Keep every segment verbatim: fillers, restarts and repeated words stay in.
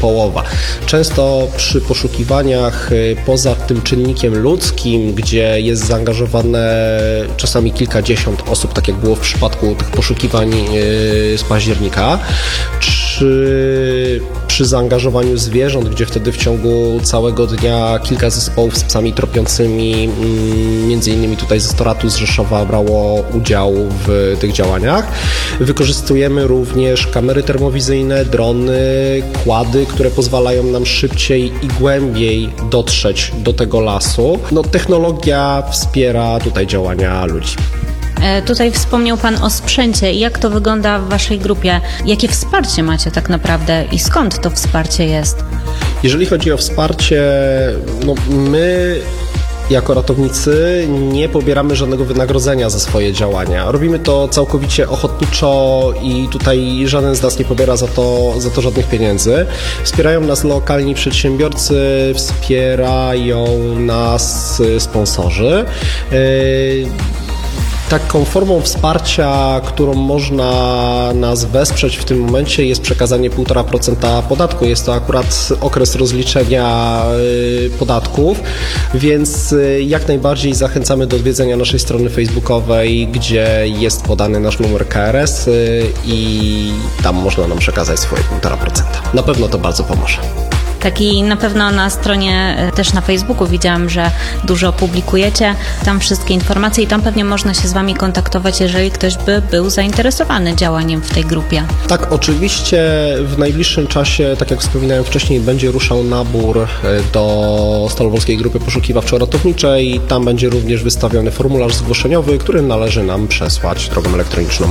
połowa. Często przy poszukiwaniach poza tym czynnikiem ludzkim, gdzie jest zaangażowane czasami kilkadziesiąt osób, tak jak było w przypadku tych poszukiwań z października, czy przy zaangażowaniu zwierząt, gdzie wtedy w ciągu całego dnia kilka zespołów z psami tropiącymi, między innymi tutaj ze Storatu z Rzeszowa, brało udział w tych działaniach. Wykorzystujemy również kamery termowizyjne, drony, kłady, które pozwalają nam szybciej i głębiej dotrzeć do tego lasu. No, technologia wspiera tutaj działania ludzi. Tutaj wspomniał Pan o sprzęcie. Jak to wygląda w Waszej grupie? Jakie wsparcie macie tak naprawdę i skąd to wsparcie jest? Jeżeli chodzi o wsparcie, no my jako ratownicy nie pobieramy żadnego wynagrodzenia za swoje działania. Robimy to całkowicie ochotniczo i tutaj żaden z nas nie pobiera za to, za to żadnych pieniędzy. Wspierają nas lokalni przedsiębiorcy, wspierają nas sponsorzy. Taką formą wsparcia, którą można nas wesprzeć w tym momencie, jest przekazanie półtora procent podatku. Jest to akurat okres rozliczenia podatków, więc jak najbardziej zachęcamy do odwiedzenia naszej strony facebookowej, gdzie jest podany nasz numer K R S i tam można nam przekazać swoje półtora procent. Na pewno to bardzo pomoże. Tak, i na pewno na stronie, też na Facebooku widziałam, że dużo publikujecie tam wszystkie informacje i tam pewnie można się z Wami kontaktować, jeżeli ktoś by był zainteresowany działaniem w tej grupie. Tak, oczywiście w najbliższym czasie, tak jak wspominałem wcześniej, będzie ruszał nabór do Stalowolskiej Grupy Poszukiwawczo-Ratowniczej. Tam będzie również wystawiony formularz zgłoszeniowy, który należy nam przesłać drogą elektroniczną.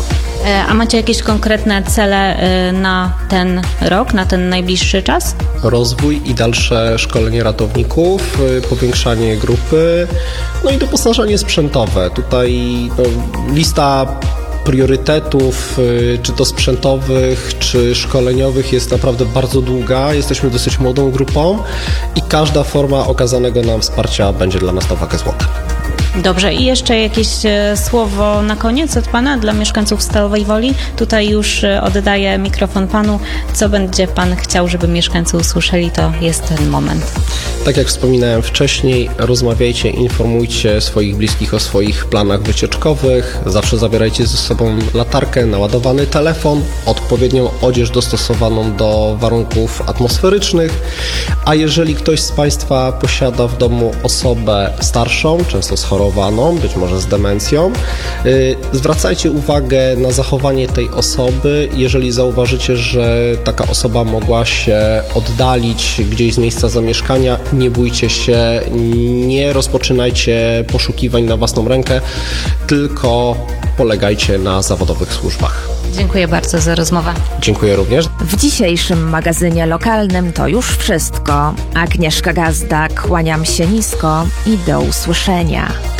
A macie jakieś konkretne cele na ten rok, na ten najbliższy czas? Rozwój i dalsze szkolenie ratowników, powiększanie grupy, no i doposażenie sprzętowe. Tutaj no, lista priorytetów, czy to sprzętowych, czy szkoleniowych, jest naprawdę bardzo długa. Jesteśmy dosyć młodą grupą i każda forma okazanego nam wsparcia będzie dla nas na wagę złota. Dobrze, i jeszcze jakieś słowo na koniec od Pana dla mieszkańców Stalowej Woli. Tutaj już oddaję mikrofon Panu. Co będzie Pan chciał, żeby mieszkańcy usłyszeli, to jest ten moment. Tak jak wspominałem wcześniej, rozmawiajcie, informujcie swoich bliskich o swoich planach wycieczkowych. Zawsze zabierajcie ze sobą latarkę, naładowany telefon, odpowiednią odzież dostosowaną do warunków atmosferycznych. A jeżeli ktoś z Państwa posiada w domu osobę starszą, często schorowaną, być może z demencją, yy, zwracajcie uwagę na zachowanie tej osoby. Jeżeli zauważycie, że taka osoba mogła się oddalić gdzieś z miejsca zamieszkania, nie bójcie się, nie rozpoczynajcie poszukiwań na własną rękę, tylko polegajcie na zawodowych służbach. Dziękuję bardzo za rozmowę. Dziękuję również. W dzisiejszym magazynie lokalnym to już wszystko. Agnieszka Gazda, kłaniam się nisko i do usłyszenia.